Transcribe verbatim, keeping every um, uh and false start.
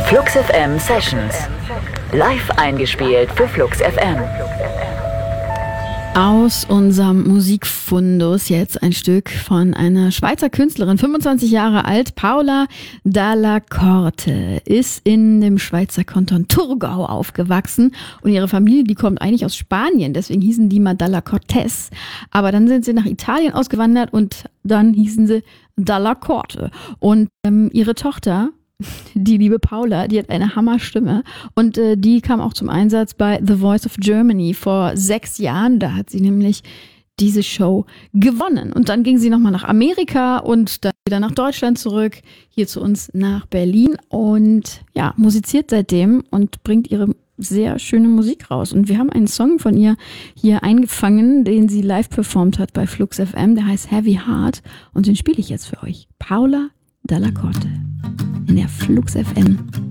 Flux F M Sessions. Live eingespielt für Flux F M. Aus unserem Musikfundus jetzt ein Stück von einer Schweizer Künstlerin, fünfundzwanzig Jahre alt, Paula Dalla Corte, ist in dem Schweizer Kanton Thurgau aufgewachsen und ihre Familie, die kommt eigentlich aus Spanien, deswegen hießen die mal Dalla Cortes, aber dann sind sie nach Italien ausgewandert und dann hießen sie Dalla Corte und ähm, ihre Tochter, die liebe Paula, die hat eine Hammerstimme und äh, die kam auch zum Einsatz bei The Voice of Germany vor sechs Jahren. Da hat sie nämlich diese Show gewonnen. Und dann ging sie nochmal nach Amerika und dann wieder nach Deutschland zurück, hier zu uns nach Berlin und ja, musiziert seitdem und bringt ihre sehr schöne Musik raus. Und wir haben einen Song von ihr hier eingefangen, den sie live performt hat bei Flux F M, der heißt Heavy Heart und den spiele ich jetzt für euch. Paula Dalla Corte in der Flux F M